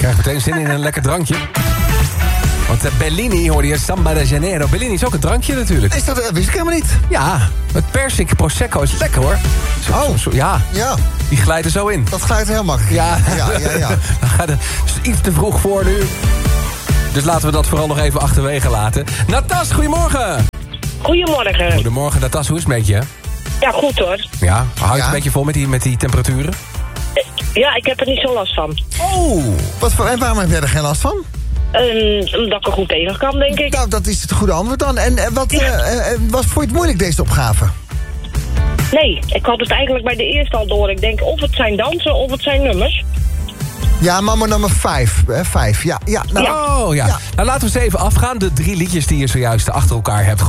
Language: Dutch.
krijg meteen zin in een lekker drankje. Want Bellini hoorde je, Samba de Janeiro. Bellini is ook een drankje natuurlijk. Is dat, wist ik helemaal niet. Ja, het persik prosecco is lekker hoor. Ja, die glijdt er zo in. Dat glijdt heel makkelijk. Ja. Dan gaat het iets te vroeg voor nu. Dus laten we dat vooral nog even achterwege laten. Natas, goedemorgen. Goedemorgen. Goedemorgen, Natas, hoe is het met je? Ja, goed hoor. Ja, hou je het een beetje vol met die temperaturen? Ja, ik heb er niet zo last van. Oh, en waarom heb jij er geen last van? Omdat ik er goed tegen kan, denk ik. Nou, dat is het goede antwoord dan. En vond je het moeilijk, deze opgave? Nee, ik had het eigenlijk bij de eerste al door. Ik denk of het zijn dansen of het zijn nummers. Ja, mama nummer 5. 5, ja. Nou, nou, laten we eens even afgaan. De 3 liedjes die je zojuist achter elkaar hebt